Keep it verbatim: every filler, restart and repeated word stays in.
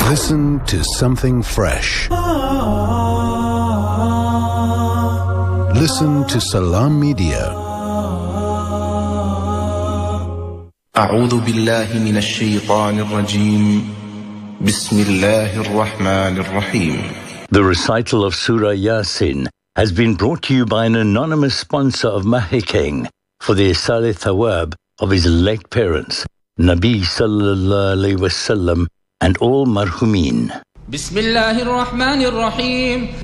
Listen to something fresh. Listen to Salam Media. أعوذ بالله من الشيطان الرجيم. بسم الله الرحمن الرحيم. The recital of Surah Yasin has been brought to you by an anonymous sponsor of Mahikeng for the Isale Thawab of his late parents, Nabi Sallallahu Alaihi Wasallam and all marhumin. بسم الله الرحمن الرحيم